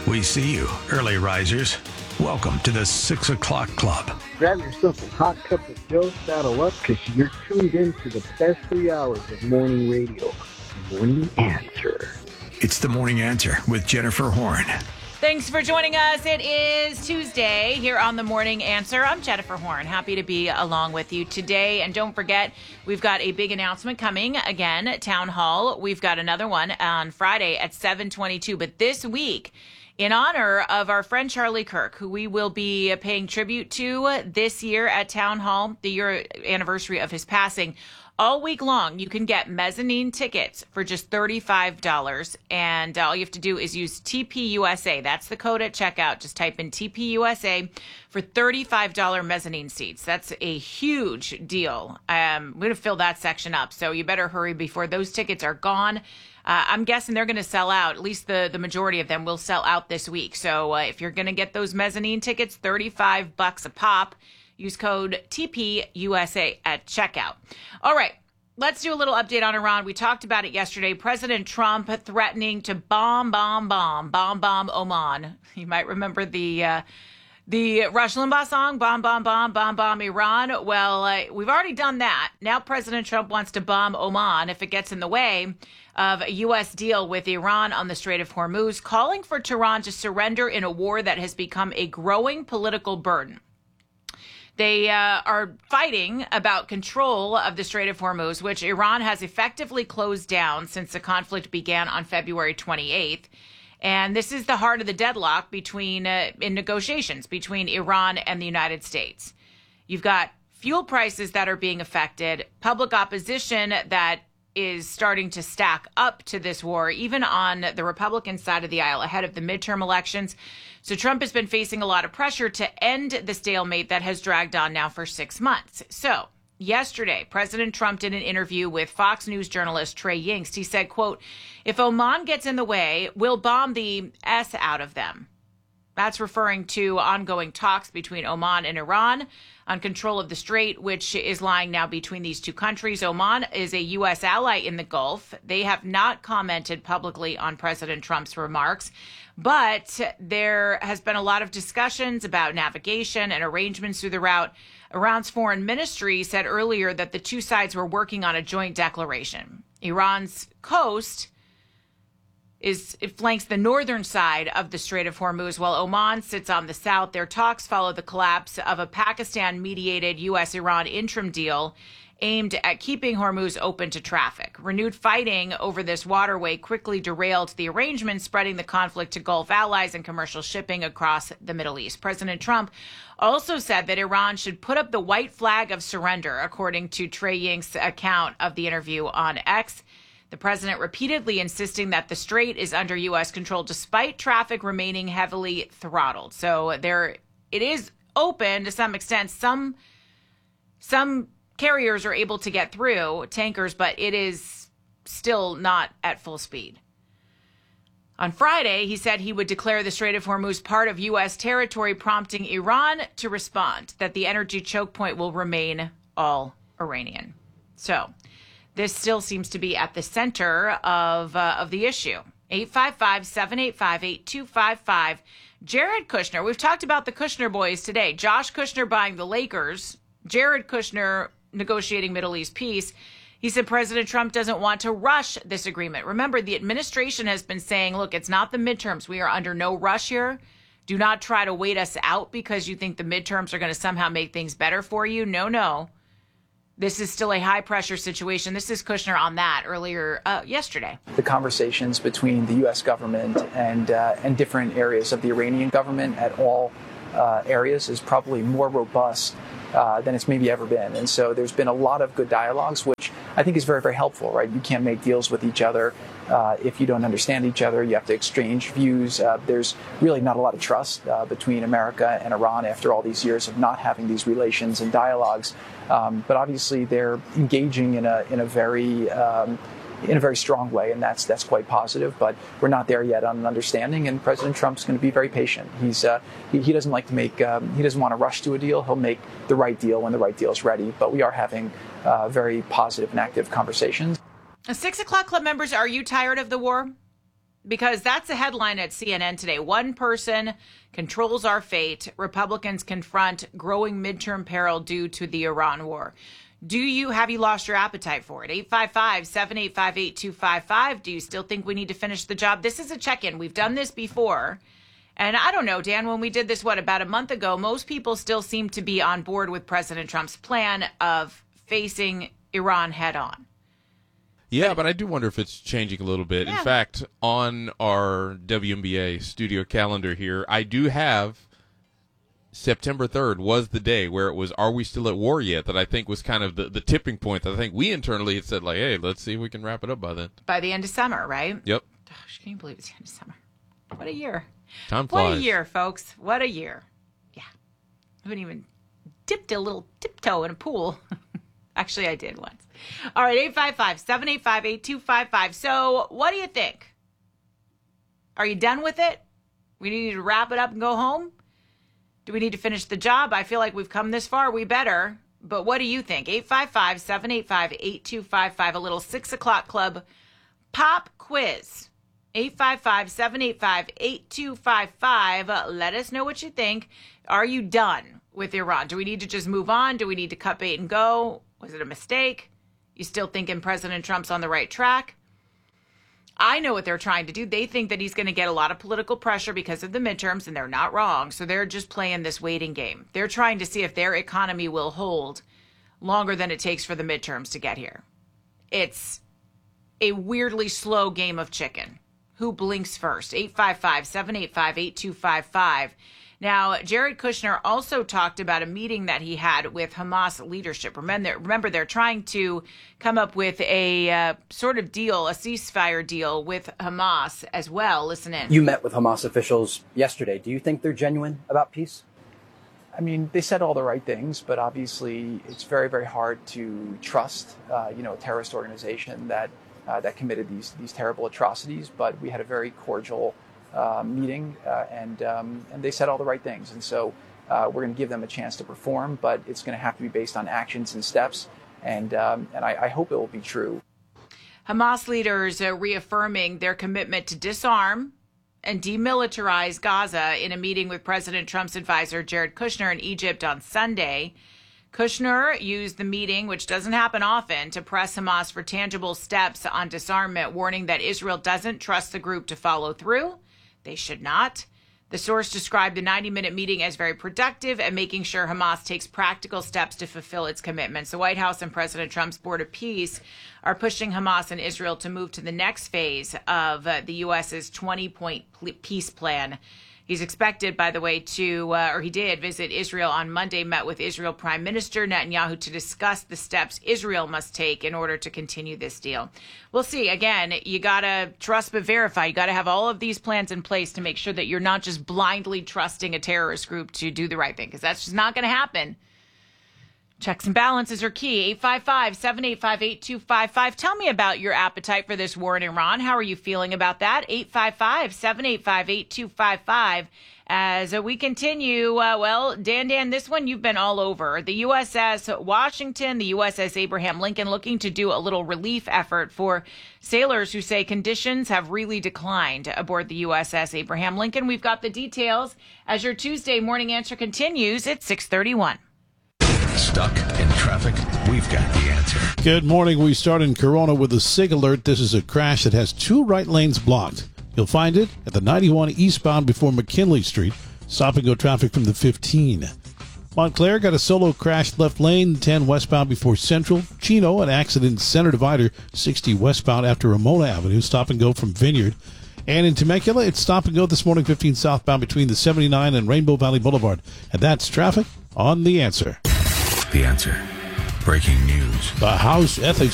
We see you, early risers. Welcome to the 6 o'clock club. Grab yourself a hot cup of Joe, saddle up, because you're tuned in to the best 3 hours of morning radio. Morning Answer. It's the Morning Answer with Jennifer Horn. Thanks for joining us. It is Tuesday here on the Morning Answer. I'm Jennifer Horn. Happy to be along with you today. And don't forget, we've got a big announcement coming again at Town Hall. We've got another one on Friday at 7:22. But this week, in honor of our friend Charlie Kirk, who we will be paying tribute to this year at Town Hall, the year anniversary of his passing, all week long, you can get mezzanine tickets for just $35. And all you have to do is use TPUSA. That's the code at checkout. Just type in TPUSA for $35 mezzanine seats. That's a huge deal. We're going to fill that section up. So you better hurry before those tickets are gone. I'm guessing they're going to sell out. At least the majority of them will sell out this week. So if you're going to get those mezzanine tickets, $35 a pop. Use code TPUSA at checkout. All right, let's do a little update on Iran. We talked about it yesterday. President Trump threatening to bomb Oman. You might remember the Rush Limbaugh song, bomb Iran. Well, we've already done that. Now President Trump wants to bomb Oman if it gets in the way of a U.S. deal with Iran on the Strait of Hormuz, calling for Tehran to surrender in a war that has become a growing political burden. They are fighting about control of the Strait of Hormuz, which Iran has effectively closed down since the conflict began on February 28th. And this is the heart of the deadlock in negotiations between Iran and the United States. You've got fuel prices that are being affected, public opposition that is starting to stack up to this war, even on the Republican side of the aisle ahead of the midterm elections. So Trump has been facing a lot of pressure to end the stalemate that has dragged on now for 6 months. So yesterday, President Trump did an interview with Fox News journalist Trey Yingst. He said, quote, "If Oman gets in the way, we'll bomb the S out of them." That's referring to ongoing talks between Oman and Iran on control of the strait, which is lying now between these two countries. Oman is a U.S. ally in the Gulf. They have not commented publicly on President Trump's remarks, but there has been a lot of discussions about navigation and arrangements through the route. Iran's foreign ministry said earlier that the two sides were working on a joint declaration. Iran's coast it flanks the northern side of the Strait of Hormuz, while Oman sits on the south. Their talks follow the collapse of a Pakistan-mediated U.S.-Iran interim deal aimed at keeping Hormuz open to traffic. Renewed fighting over this waterway quickly derailed the arrangement, spreading the conflict to Gulf allies and commercial shipping across the Middle East. President Trump also said that Iran should put up the white flag of surrender, according to Trey Yingst's account of the interview on X. The president repeatedly insisting that the strait is under U.S. control despite traffic remaining heavily throttled. So it is open to some extent. Some carriers are able to get through, tankers, but it is still not at full speed. On Friday, he said he would declare the Strait of Hormuz part of U.S. territory, prompting Iran to respond that the energy choke point will remain all Iranian. So this still seems to be at the center of the issue. 855-785-8255. Jared Kushner. We've talked about the Kushner boys today. Josh Kushner buying the Lakers. Jared Kushner negotiating Middle East peace. He said President Trump doesn't want to rush this agreement. Remember, the administration has been saying, look, it's not the midterms. We are under no rush here. Do not try to wait us out because you think the midterms are going to somehow make things better for you. No. This is still a high-pressure situation. This is Kushner on that earlier yesterday. The conversations between the U.S. government and different areas of the Iranian government at all areas is probably more robust than it's maybe ever been. And so there's been a lot of good dialogues, which I think is very, very helpful, right? You can't make deals with each other if you don't understand each other. You have to exchange views. There's really not a lot of trust between America and Iran after all these years of not having these relations and dialogues. But obviously they're engaging in a very strong way, and that's quite positive. But we're not there yet on an understanding, and President Trump's going to be very patient. He doesn't like to make he doesn't want to rush to a deal. He'll make the right deal when the right deal is ready. But we are having very positive and active conversations. 6 o'clock club members, are you tired of the war? because that's a headline at CNN today. One person controls our fate. Republicans confront growing midterm peril due to the Iran war. Have you lost your appetite for it? 855-785-8255. Do you still think we need to finish the job? This is a check-in. We've done this before. And I don't know, Dan, when we did this, about a month ago, most people still seem to be on board with President Trump's plan of facing Iran head on. Yeah, but I do wonder if it's changing a little bit. Yeah. In fact, on our WNBA studio calendar here, I do have September 3rd was the day where it was, are we still at war yet? That I think was kind of the tipping point that I think we internally had said, like, hey, let's see if we can wrap it up by then. By the end of summer, right? Yep. Gosh, can you believe it's the end of summer? What a year. Time flies. What a year, folks. What a year. Yeah. I haven't even dipped a little tiptoe in a pool. Actually, I did once. All right, 855-785-8255. So what do you think? Are you done with it? We need to wrap it up and go home? Do we need to finish the job? I feel like we've come this far. We better. But what do you think? 855-785-8255. A little 6 o'clock club pop quiz. 855-785-8255. Let us know what you think. Are you done with Iran? Do we need to just move on? Do we need to cut bait and go? Was it a mistake? You still thinking President Trump's on the right track? I know what they're trying to do. They think that he's going to get a lot of political pressure because of the midterms, and they're not wrong. So they're just playing this waiting game. They're trying to see if their economy will hold longer than it takes for the midterms to get here. It's a weirdly slow game of chicken. Who blinks first? 855-785-8255. Now, Jared Kushner also talked about a meeting that he had with Hamas leadership. Remember, they're trying to come up with a sort of deal, a ceasefire deal with Hamas as well. Listen in. You met with Hamas officials yesterday. Do you think they're genuine about peace? I mean, they said all the right things, but obviously it's very, very hard to trust, a terrorist organization that committed these terrible atrocities. But we had a very cordial meeting, and they said all the right things. And so we're going to give them a chance to perform, but it's going to have to be based on actions and steps. And I hope it will be true. Hamas leaders are reaffirming their commitment to disarm and demilitarize Gaza in a meeting with President Trump's advisor, Jared Kushner, in Egypt on Sunday. Kushner used the meeting, which doesn't happen often, to press Hamas for tangible steps on disarmament, warning that Israel doesn't trust the group to follow through. They should not. The source described the 90-minute meeting as very productive and making sure Hamas takes practical steps to fulfill its commitments. The White House and President Trump's Board of Peace are pushing Hamas and Israel to move to the next phase of the U.S.'s 20-point peace plan. He's expected, by the way, he did visit Israel on Monday, met with Israel Prime Minister Netanyahu to discuss the steps Israel must take in order to continue this deal. We'll see. Again, you got to trust but verify. You got to have all of these plans in place to make sure that you're not just blindly trusting a terrorist group to do the right thing, because that's just not going to happen. Checks and balances are key. 855-785-8255. Tell me about your appetite for this war in Iran. How are you feeling about that? 855-785-8255. As we continue, Dan, this one you've been all over. The USS Washington, the USS Abraham Lincoln, looking to do a little relief effort for sailors who say conditions have really declined aboard the USS Abraham Lincoln. We've got the details as your Tuesday morning answer continues at 6:31. Stuck in traffic? We've got the answer. Good morning. We start in Corona with a SIG alert. This is a crash that has two right lanes blocked. You'll find it at the 91 eastbound before McKinley Street. Stop and go traffic from the 15. Montclair got a solo crash left lane, 10 westbound before Central. Chino, an accident center divider, 60 westbound after Ramona Avenue. Stop and go from Vineyard. And in Temecula, it's stop and go this morning, 15 southbound between the 79 and Rainbow Valley Boulevard. And that's traffic on The Answer. The Answer. Breaking news. The House Ethics